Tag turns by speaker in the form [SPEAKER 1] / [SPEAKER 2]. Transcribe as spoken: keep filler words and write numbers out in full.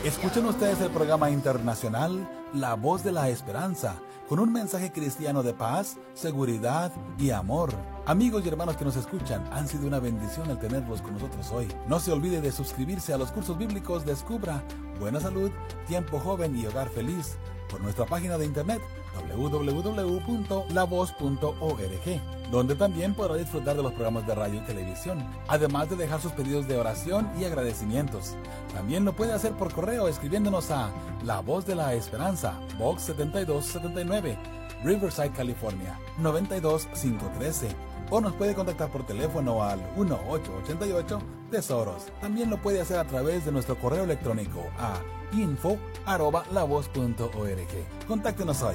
[SPEAKER 1] Escuchen ustedes el programa internacional La Voz de la Esperanza, con un mensaje cristiano de paz, seguridad y amor. Amigos y hermanos que nos escuchan, han sido una bendición el tenerlos con nosotros hoy. No se olvide de suscribirse a los cursos bíblicos Descubra, Buena Salud, Tiempo Joven y Hogar Feliz por nuestra página de internet doble u doble u doble u punto la voz punto org, donde también podrá disfrutar de los programas de radio y televisión, además de dejar sus pedidos de oración y agradecimientos. También lo puede hacer por correo escribiéndonos a La Voz de la Esperanza, Box setenta y dos setenta y nueve, Riverside, California, noventa y dos mil quinientos trece. O nos puede contactar por teléfono al uno ocho ocho ocho tesoros. También lo puede hacer a través de nuestro correo electrónico a info arroba la voz punto org. Contáctenos hoy.